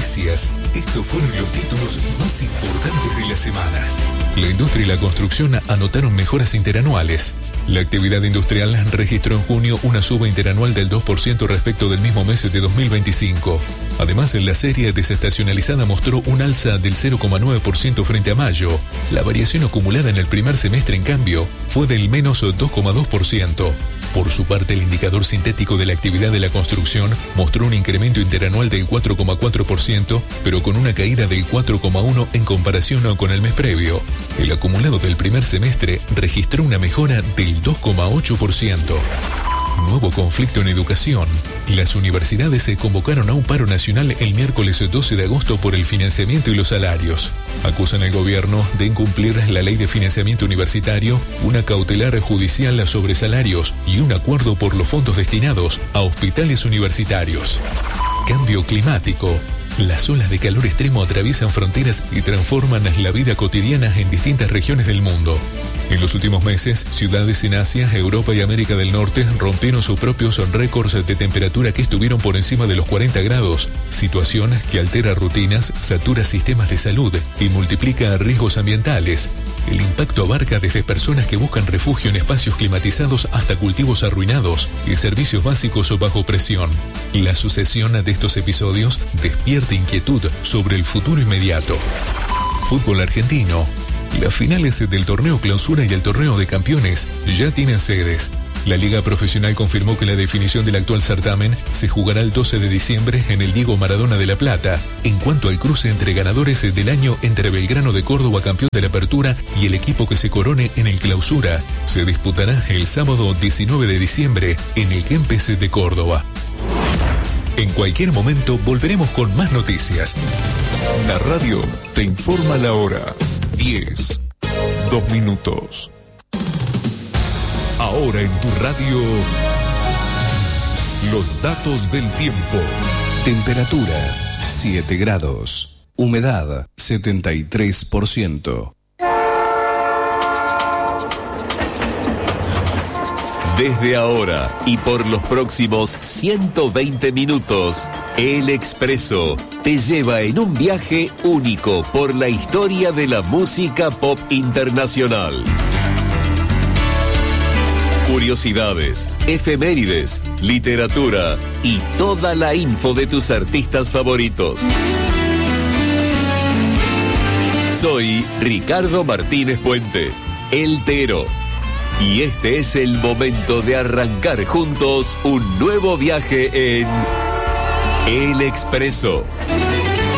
noticias. Estos fueron los títulos más importantes de la semana. La industria y la construcción anotaron mejoras interanuales. La actividad industrial registró en junio una suba interanual del 2% respecto del mismo mes de 2025. Además, la serie desestacionalizada mostró un alza del 0,9% frente a mayo. La variación acumulada en el primer semestre, en cambio, fue del menos 2,2%. Por su parte, el indicador sintético de la actividad de la construcción mostró un incremento interanual del 4,4%, pero con una caída del 4,1% en comparación con el mes previo. El acumulado del primer semestre registró una mejora del 2,8%. Nuevo conflicto en educación. Las universidades se convocaron a un paro nacional el miércoles 12 de agosto por el financiamiento y los salarios. Acusan al gobierno de incumplir la ley de financiamiento universitario, una cautelar judicial sobre salarios y un acuerdo por los fondos destinados a hospitales universitarios. Cambio climático. Las olas de calor extremo atraviesan fronteras y transforman la vida cotidiana en distintas regiones del mundo. En los últimos meses, ciudades en Asia, Europa y América del Norte rompieron sus propios récords de temperatura que estuvieron por encima de los 40 grados, situación que altera rutinas, satura sistemas de salud y multiplica riesgos ambientales. El impacto abarca desde personas que buscan refugio en espacios climatizados hasta cultivos arruinados y servicios básicos bajo presión. La sucesión de estos episodios despierta inquietud sobre el futuro inmediato. Fútbol argentino. Las finales del torneo Clausura y el torneo de Campeones ya tienen sedes. La Liga Profesional confirmó que la definición del actual certamen se jugará el 12 de diciembre en el Diego Maradona de La Plata. En cuanto al cruce entre ganadores del año entre Belgrano de Córdoba, campeón de la Apertura, y el equipo que se corone en el Clausura, se disputará el sábado 19 de diciembre en el Kempes de Córdoba. En cualquier momento volveremos con más noticias. La radio te informa la hora. 10, 2 minutos. Ahora en tu radio, los datos del tiempo. Temperatura, 7 grados. Humedad, 73%. Desde ahora y por los próximos 120 minutos, El Expreso te lleva en un viaje único por la historia de la música pop internacional. Curiosidades, efemérides, literatura y toda la info de tus artistas favoritos. Soy Ricardo Martínez Puente, El Tero. Y este es el momento de arrancar juntos un nuevo viaje en El Expreso.